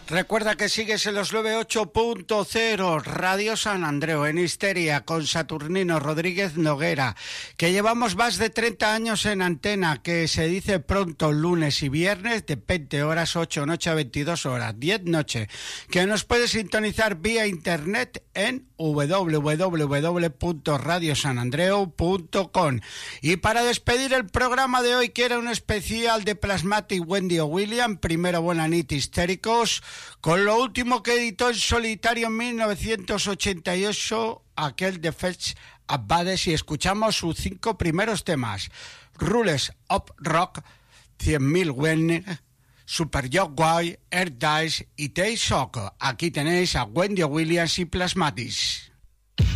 Recuerda que sigues en los 98.0 Radio San Andreu en Histeria con Saturnino Rodríguez Noguera, que llevamos más de 30 años en antena, que se dice pronto lunes y viernes de 20 horas, 8 noche a 22 horas, 10 noche, que nos puedes sintonizar vía internet en www.radiosanandreu.com. Y para despedir el programa de hoy, que era un especial de Plasmatic Wendy Williams, primero Buena Nit Histéricos, con lo último que editó en solitario en 1988, aquel de Fetch Abades, y escuchamos sus 5 primeros temas: Rules of Rock, 100.000 Wen, Super Jock Air Dice y Tay Shock. Aquí tenéis a Wendy Williams y Plasmatics.